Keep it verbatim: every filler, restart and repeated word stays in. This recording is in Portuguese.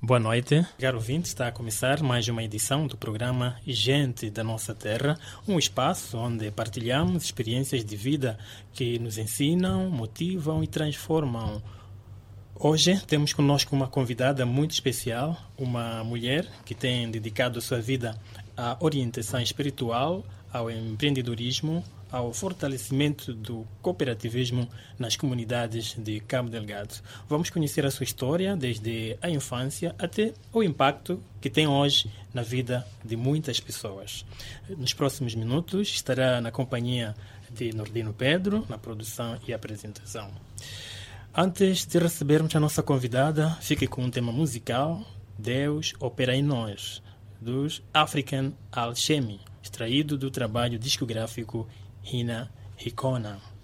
Boa noite, caro ouvinte. Está a começar mais uma edição do programa Gente da Nossa Terra, um espaço onde partilhamos experiências de vida que nos ensinam, motivam e transformam. Hoje temos conosco uma convidada muito especial, uma mulher que tem dedicado a sua vida à orientação espiritual, ao empreendedorismo, ao fortalecimento do cooperativismo nas comunidades de Cabo Delgado. Vamos conhecer a sua história desde a infância até o impacto que tem hoje na vida de muitas pessoas. Nos próximos minutos estará na companhia de Nordino Pedro, na produção e apresentação. Antes de recebermos a nossa convidada, fique com um tema musical, Deus Opera em Nós, dos African Alchemy, extraído do trabalho discográfico Hina Hikona.